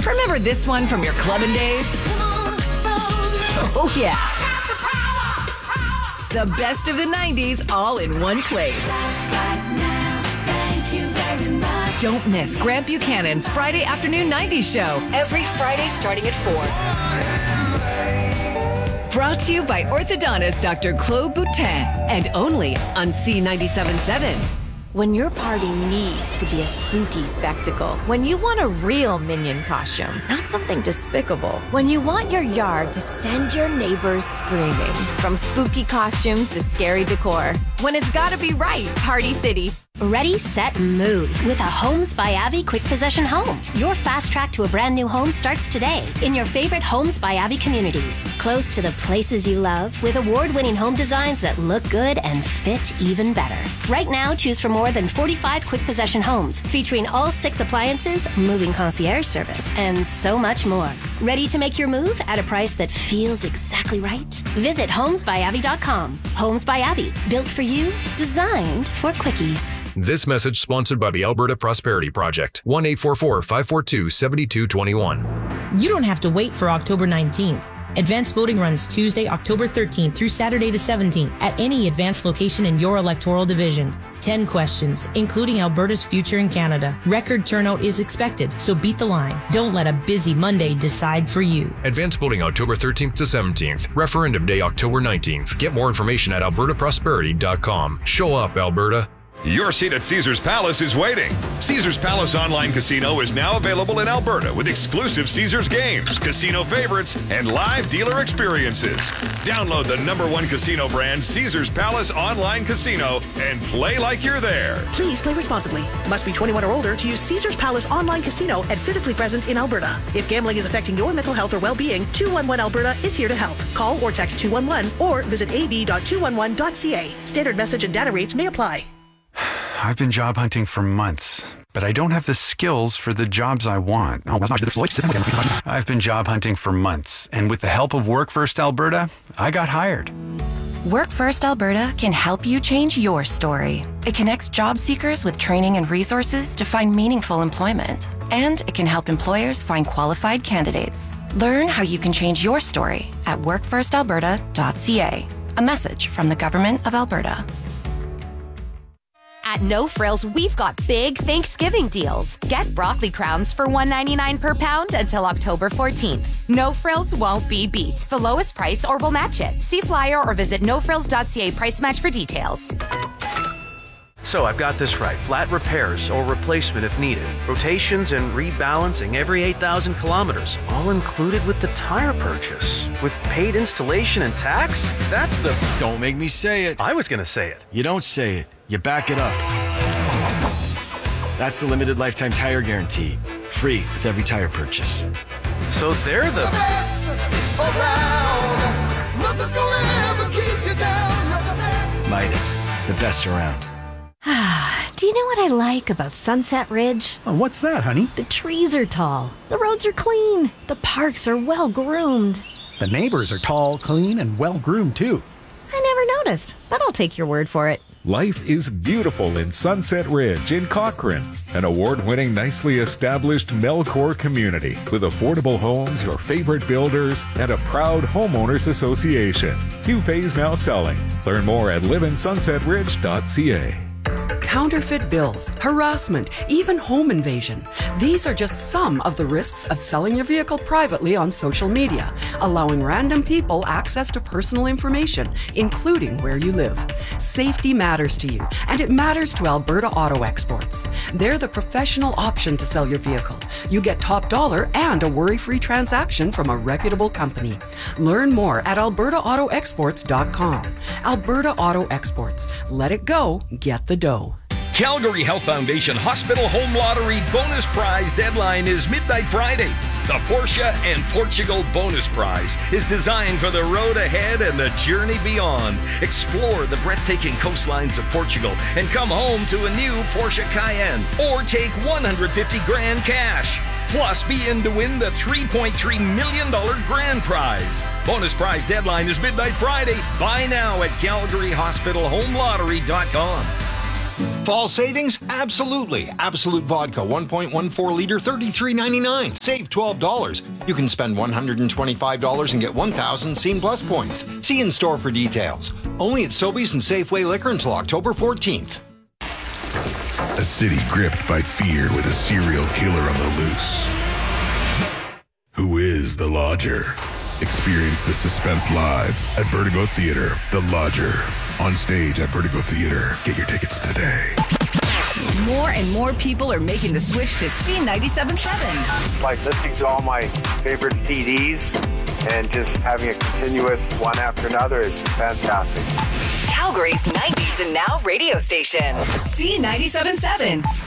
Remember this one from your clubbing days? Oh, yeah. The best of the 90s all in one place. Don't miss Grant Buchanan's Friday Afternoon 90s show every Friday starting at 4. Brought to you by orthodontist Dr. Claude Boutin and only on C97.7. When your party needs to be a spooky spectacle, when you want a real Minion costume, not something despicable, when you want your yard to send your neighbors screaming, from spooky costumes to scary decor, when it's gotta be right, Party City. Ready, set, move with a Homes by Avi quick possession home. Your fast track to a brand new home starts today in your favorite Homes by Avi communities. Close to the places you love with award-winning home designs that look good and fit even better. Right now, choose from more than 45 quick possession homes featuring all 6 appliances, moving concierge service, and so much more. Ready to make your move at a price that feels exactly right? Visit homesbyavi.com. Homes by Avi, built for you, designed for quickies. This message sponsored by the Alberta Prosperity Project. 1-844-542-7221. You don't have to wait for October 19th. Advanced voting runs Tuesday, October 13th through Saturday the 17th at any advanced location in your electoral division. 10 questions, including Alberta's future in Canada. Record turnout is expected, so beat the line. Don't let a busy Monday decide for you. Advanced voting October 13th to 17th. Referendum day October 19th. Get more information at albertaprosperity.com. Show up, Alberta. Your seat at Caesars Palace is waiting. Caesars Palace Online Casino is now available in Alberta with exclusive Caesars games, casino favorites, and live dealer experiences. Download the #1 casino brand, Caesars Palace Online Casino, and play like you're there. Please play responsibly. Must be 21 or older to use Caesars Palace Online Casino and physically present in Alberta. If gambling is affecting your mental health or well-being, 211 Alberta is here to help. Call or text 211 or visit ab.211.ca. Standard message and data rates may apply. I've been job hunting for months, but I don't have the skills for the jobs I want. I've been job hunting for months, and with the help of Work First Alberta, I got hired. Work First Alberta can help you change your story. It connects job seekers with training and resources to find meaningful employment. And it can help employers find qualified candidates. Learn how you can change your story at workfirstalberta.ca. A message from the Government of Alberta. At No Frills, we've got big Thanksgiving deals. Get broccoli crowns for $1.99 per pound until October 14th. No Frills won't be beat. The lowest price or we'll match it. See flyer or visit nofrills.ca price match for details. So I've got this right. Flat repairs or replacement if needed. Rotations and rebalancing every 8,000 kilometers. All included with the tire purchase. With paid installation and tax? That's the... Don't make me say it. I was going to say it. You don't say it. You back it up. That's the limited lifetime tire guarantee. Free with every tire purchase. So they're the best around. Nothing's gonna ever keep you down. Midas, the best around. Do you know what I like about Sunset Ridge? Oh, what's that, honey? The trees are tall. The roads are clean. The parks are well groomed. The neighbors are tall, clean, and well groomed, too. I never noticed, but I'll take your word for it. Life is beautiful in Sunset Ridge in Cochrane, an award-winning, nicely established Melcor community with affordable homes, your favorite builders, and a proud homeowners association. New phase now selling. Learn more at liveinsunsetridge.ca. Counterfeit bills, harassment, even home invasion. These are just some of the risks of selling your vehicle privately on social media, allowing random people access to personal information, including where you live. Safety matters to you, and it matters to Alberta Auto Exports. They're the professional option to sell your vehicle. You get top dollar and a worry-free transaction from a reputable company. Learn more at albertaautoexports.com. Alberta Auto Exports. Let it go, get the dough. Calgary Health Foundation Hospital Home Lottery bonus prize deadline is midnight Friday. The Porsche and Portugal bonus prize is designed for the road ahead and the journey beyond. Explore the breathtaking coastlines of Portugal and come home to a new Porsche Cayenne or take $150,000 cash. Plus, be in to win the $3.3 million grand prize. Bonus prize deadline is midnight Friday. Buy now at CalgaryHospitalHomeLottery.com. Fall savings? Absolutely. Absolute Vodka 1.14 liter, $33.99. Save $12. You can spend $125 and get 1,000 Scene Plus points. See in store for details. Only at Sobeys and Safeway Liquor until October 14th. A city gripped by fear with a serial killer on the loose. Who is the Lodger? Experience the suspense live at Vertigo Theater. The Lodger. On stage at Vertigo Theater. Get your tickets today. More and more people are making the switch to C97.7. Like listening to all my favorite CDs and just having a continuous one after another is fantastic. Calgary's 90s and now radio station. C97.7.